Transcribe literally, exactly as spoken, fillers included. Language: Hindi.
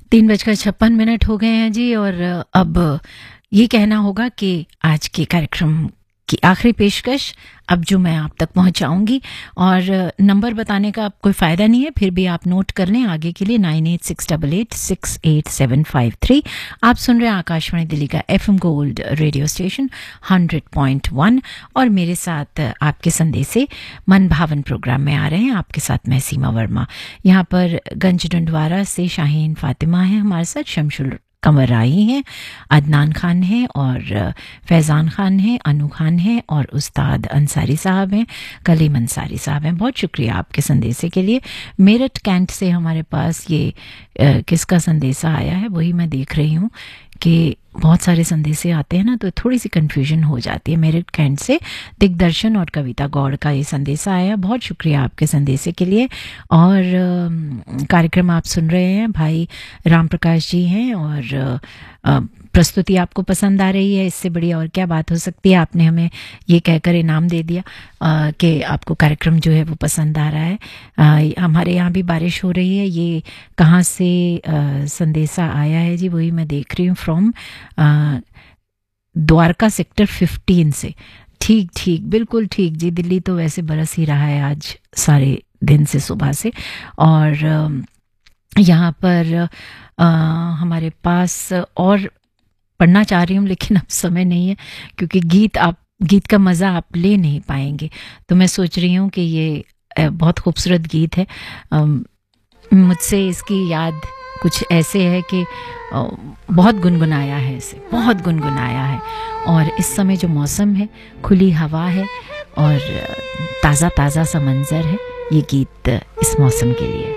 तीन बजकर छप्पन मिनट हो गए हैं जी। और अब ये कहना होगा कि आज के कार्यक्रम की आखिरी पेशकश अब जो मैं आप तक पहुंचाऊंगी, और नंबर बताने का कोई फ़ायदा नहीं है, फिर भी आप नोट कर लें आगे के लिए। Nine eight six eight eight six eight seven five three. आप सुन रहे हैं आकाशवाणी दिल्ली का FM gold radio station hundred point one, और मेरे साथ आपके संदेशे मन भावन प्रोग्राम में आ रहे हैं। आपके साथ मैं सीमा वर्मा। यहाँ पर गंज डंडवारा से शाहीन फातिमा है हमारे साथ, शमशुल कमर राही हैं, अदनान खान हैं, और फैज़ान खान हैं, अनु खान हैं, और उस्ताद अंसारी साहब हैं, कलीम अंसारी साहब हैं। बहुत शुक्रिया आपके संदेशे के लिए। मेरठ कैंट से हमारे पास ये आ, किसका संदेशा आया है वही मैं देख रही हूँ कि बहुत सारे संदेशे आते हैं ना, तो थोड़ी सी कन्फ्यूजन हो जाती है। मेरठ कैंट से दिग्दर्शन और कविता गौड़ का ये संदेशा आया। बहुत शुक्रिया आपके संदेशे के लिए। और आ, कार्यक्रम आप सुन रहे हैं, भाई राम प्रकाश जी हैं, और आ, प्रस्तुति आपको पसंद आ रही है। इससे बड़ी और क्या बात हो सकती है। आपने हमें ये कहकर इनाम दे दिया कि आपको कार्यक्रम जो है वो पसंद आ रहा है। आ, हमारे यहाँ भी बारिश हो रही है। ये कहाँ से आ, संदेशा आया है जी, वही मैं देख रही हूँ, फ्रॉम द्वारका सेक्टर फिफ्टीन से। ठीक ठीक, बिल्कुल ठीक जी। दिल्ली तो वैसे बरस ही रहा है आज सारे दिन से, सुबह से। और यहाँ पर आ, हमारे पास और पढ़ना चाह रही हूँ, लेकिन अब समय नहीं है, क्योंकि गीत आप गीत का मज़ा आप ले नहीं पाएंगे। तो मैं सोच रही हूँ कि ये बहुत खूबसूरत गीत है। मुझसे इसकी याद कुछ ऐसे है कि बहुत गुनगुनाया है इसे, बहुत गुनगुनाया है। और इस समय जो मौसम है, खुली हवा है और ताज़ा ताज़ा सा मंज़र है, ये गीत इस मौसम के लिए।